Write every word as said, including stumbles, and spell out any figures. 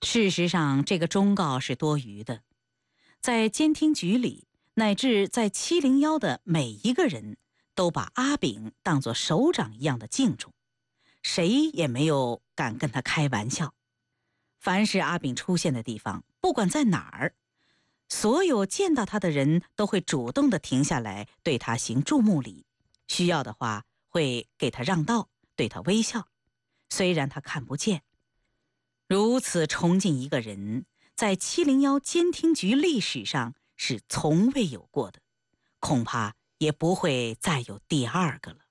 事实上，这个忠告是多余的。在监听局里，乃至在七零幺的每一个人都把阿炳当作首长一样的敬重，谁也没有敢跟他开玩笑。凡是阿炳出现的地方，不管在哪儿，所有见到他的人都会主动地停下来对他行注目礼，需要的话会给他让道，对他微笑，虽然他看不见。如此崇敬一个人，在七零幺监听局历史上是从未有过的，恐怕也不会再有第二个了。